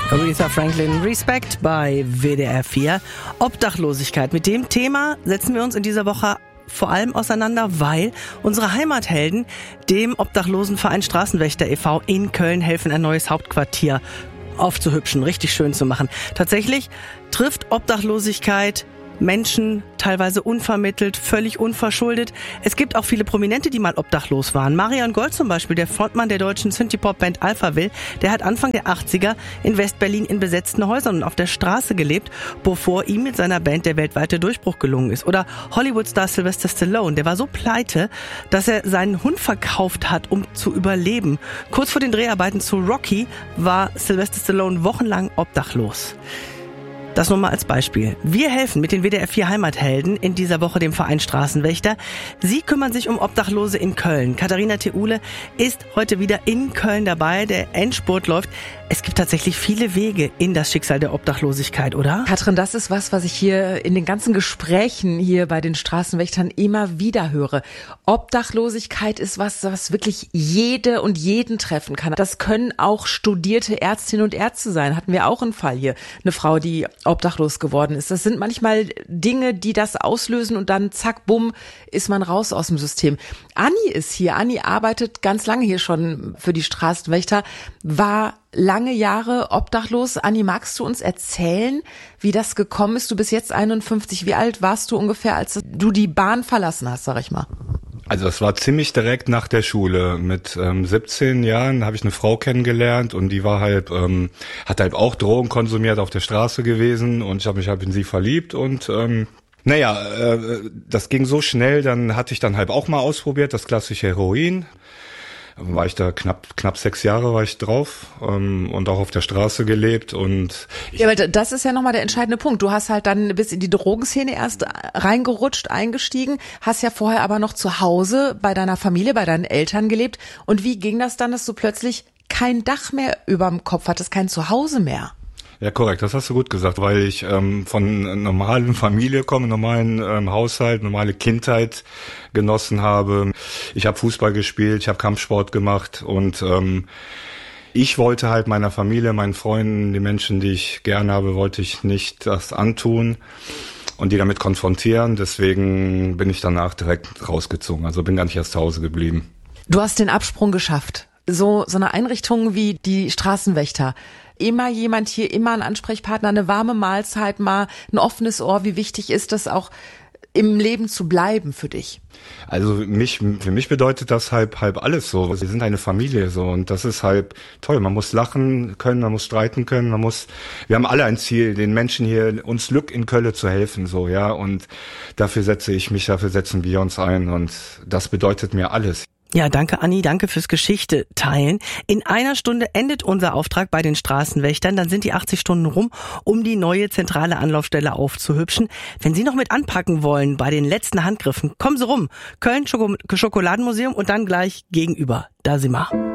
Aretha Franklin, Respect bei WDR 4. Obdachlosigkeit. Mit dem Thema setzen wir uns in dieser Woche vor allem auseinander, weil unsere Heimathelden dem Obdachlosenverein Straßenwächter e.V. in Köln helfen, ein neues Hauptquartier aufzuhübschen, richtig schön zu machen. Tatsächlich trifft Obdachlosigkeit Menschen teilweise unvermittelt, völlig unverschuldet. Es gibt auch viele Prominente, die mal obdachlos waren. Marion Gold zum Beispiel, der Frontmann der deutschen Synthie-Pop-Band Alphaville, der hat Anfang der 80er in West-Berlin in besetzten Häusern und auf der Straße gelebt, bevor ihm mit seiner Band der weltweite Durchbruch gelungen ist. Oder Hollywood-Star Sylvester Stallone, der war so pleite, dass er seinen Hund verkauft hat, um zu überleben. Kurz vor den Dreharbeiten zu Rocky war Sylvester Stallone wochenlang obdachlos. Das nur mal als Beispiel. Wir helfen mit den WDR 4 Heimathelden in dieser Woche dem Verein Straßenwächter. Sie kümmern sich um Obdachlose in Köln. Katharina Theule ist heute wieder in Köln dabei. Der Endspurt läuft. Es gibt tatsächlich viele Wege in das Schicksal der Obdachlosigkeit, oder? Katrin, das ist was ich hier in den ganzen Gesprächen hier bei den Straßenwächtern immer wieder höre. Obdachlosigkeit ist was wirklich jede und jeden treffen kann. Das können auch studierte Ärztinnen und Ärzte sein. Hatten wir auch einen Fall hier. Eine Frau, die obdachlos geworden ist. Das sind manchmal Dinge, die das auslösen und dann zack, bumm, ist man raus aus dem System. Anni ist hier. Anni arbeitet ganz lange hier schon für die Straßenwächter, war lange Jahre obdachlos. Anni, magst du uns erzählen, wie das gekommen ist? Du bist jetzt 51. Wie alt warst du ungefähr, als du die Bahn verlassen hast, sag ich mal? Also es war ziemlich direkt nach der Schule. Mit 17 Jahren habe ich eine Frau kennengelernt und die war halt, hat halt auch Drogen konsumiert, auf der Straße gewesen und ich habe mich halt in sie verliebt und das ging so schnell, dann hatte ich dann halt auch mal ausprobiert, das klassische Heroin. War ich da knapp 6 Jahre war ich drauf und auch auf der Straße gelebt und ja, weil das ist ja nochmal der entscheidende Punkt. Du hast halt dann bis in die Drogenszene erst reingerutscht, eingestiegen, hast ja vorher aber noch zu Hause bei deiner Familie, bei deinen Eltern gelebt. Und wie ging das dann, dass du plötzlich kein Dach mehr überm Kopf hattest, kein Zuhause mehr? Ja, korrekt, das hast du gut gesagt, weil ich von einer normalen Familie komme, normalen Haushalt, normale Kindheit genossen habe. Ich habe Fußball gespielt, ich habe Kampfsport gemacht und ich wollte halt meiner Familie, meinen Freunden, die Menschen, die ich gerne habe, wollte ich nicht das antun und die damit konfrontieren. Deswegen bin ich danach direkt rausgezogen, also bin gar nicht erst zu Hause geblieben. Du hast den Absprung geschafft. So eine Einrichtung wie die Straßenwächter. Immer jemand hier, immer ein Ansprechpartner, eine warme Mahlzeit, mal ein offenes Ohr. Wie wichtig ist das auch im Leben zu bleiben für dich? Also für mich bedeutet das halb alles so. Wir sind eine Familie so und das ist halt toll. Man muss lachen können, man muss streiten können, wir haben alle ein Ziel, den Menschen hier, uns Glück in Köln zu helfen, so, ja. Und dafür setzen wir uns ein und das bedeutet mir alles. Ja, danke Anni, danke fürs Geschichte teilen. In einer Stunde endet unser Auftrag bei den Straßenwächtern. Dann sind die 80 Stunden rum, um die neue zentrale Anlaufstelle aufzuhübschen. Wenn Sie noch mit anpacken wollen bei den letzten Handgriffen, kommen Sie rum. Köln Schokoladenmuseum und dann gleich gegenüber. Da sind wir.